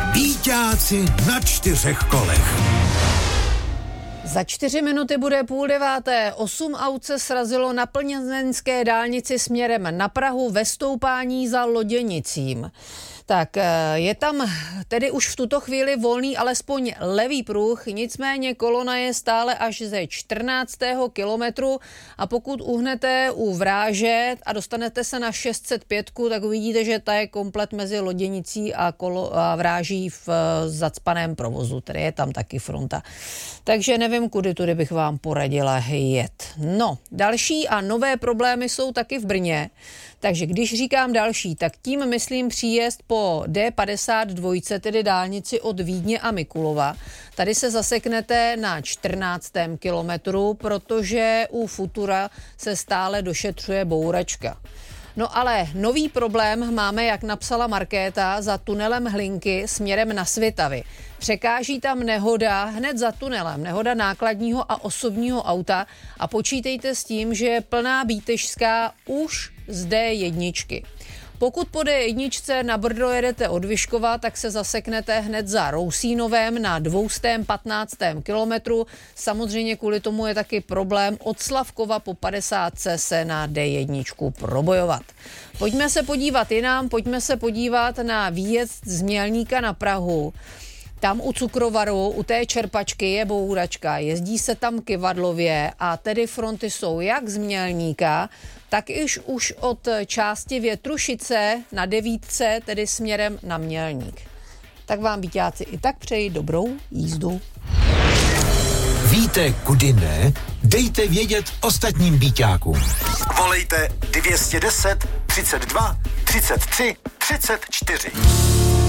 Býťáci na 4 kolech. Za 4 minuty bude 8:30. 8 aut se srazilo na plzeňské dálnici směrem na Prahu ve stoupání za Loděnicím. Tak je tam tedy už v tuto chvíli volný alespoň levý pruh, nicméně kolona je stále až ze 14. kilometru a pokud uhnete u Vráže a dostanete se na 605, tak uvidíte, že ta je komplet mezi Loděnicí a Vráží v zacpaném provozu, tedy je tam taky fronta. Takže nevím, kudy tudy bych vám poradila jet. No, další a nové problémy jsou taky v Brně. Takže když říkám další, tak tím myslím příjezd po D52, tedy dálnici od Vídně a Mikulova. Tady se zaseknete na 14. kilometru, protože u Futura se stále došetřuje bouračka. No ale nový problém máme, jak napsala Markéta, za tunelem Hlinky směrem na Svitavy. Překáží tam nehoda hned za tunelem, nehoda nákladního a osobního auta a počítejte s tím, že je plná Bítežská už z D1. Pokud po D1 na Brdo jedete od Vyškova, tak se zaseknete hned za Rousínovem na 215. kilometru. Samozřejmě kvůli tomu je taky problém od Slavkova po 50 se na D1 probojovat. Pojďme se podívat jinam, pojďme se podívat na výjezd z Mělníka na Prahu. Tam u Cukrovaru, u té čerpačky je bouračka, jezdí se tam kyvadlově a tedy fronty jsou jak z Mělníka, tak už od části Větrušice na 9, tedy směrem na Mělník. Tak vám, býťáci, i tak přeji dobrou jízdu. Víte, kudy ne? Dejte vědět ostatním býťákům. Volejte 210 32 33 34.